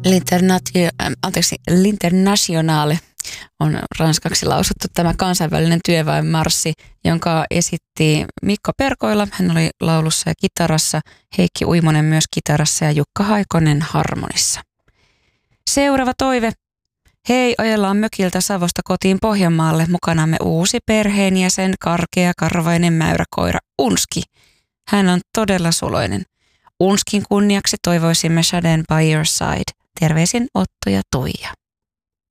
L'Internationale on ranskaksi lausuttu tämä kansainvälinen työväenmarssi, jonka esitti Mikko Perkoila. Hän oli laulussa ja kitarassa, Heikki Uimonen myös kitarassa ja Jukka Haikonen harmonissa. Seuraava toive. Hei, ajellaan mökiltä Savosta kotiin Pohjanmaalle. Mukanamme uusi perheenjäsen, karkea karvainen mäyräkoira Unski. Hän on todella suloinen. Unskin kunniaksi toivoisimme Shaden by your side. Terveisin Otto ja Tuija.